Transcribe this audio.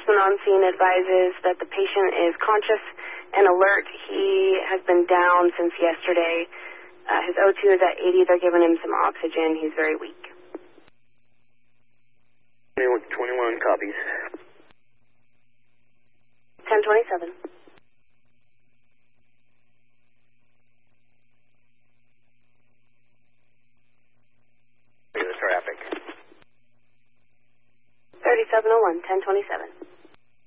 enforcement on scene advises that the patient is conscious and alert. He has been down since yesterday. His O2 is at 80. They're giving him some oxygen. He's very weak. 21 copies. 1027. The traffic. 3701, 1027.